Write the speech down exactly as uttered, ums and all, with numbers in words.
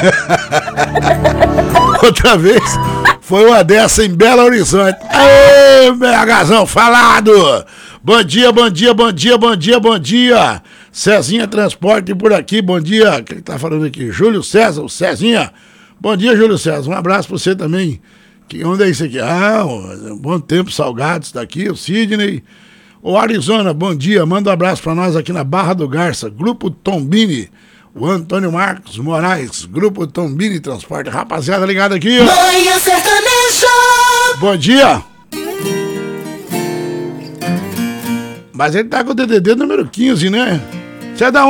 Outra vez foi uma dessa em Belo Horizonte. Aê, BHzão falado! Bom dia, bom dia, bom dia, bom dia, bom dia. Cezinha Transporte por aqui, bom dia. Quem tá falando aqui? Júlio César, o Cezinha. Bom dia, Júlio César. Um abraço pra você também. Que, onde é isso aqui? Ah, um bom tempo, Salgados daqui, o Sidney. O Arizona, bom dia. Manda um abraço pra nós aqui na Barra do Garça. Grupo Tombini. O Antônio Marcos Moraes, Grupo Tombini Transporte. Rapaziada, ligado aqui. Manhã Sertaneja. Bom dia. Mas ele tá com o D D D número quinze, né? Você é da onde?